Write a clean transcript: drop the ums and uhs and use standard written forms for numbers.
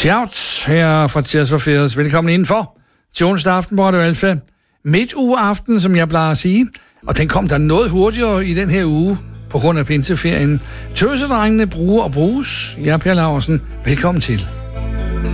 Shout her fra Tears for Fears. Velkommen indenfor til onsdag aften på Radio Alfa. Midtugeaften, som jeg plejer at sige. Og den kom der noget hurtigere i den her uge på grund af pinseferien. Tøsedrengene bruger og bruges. Jeg er Per Laursen. Velkommen til.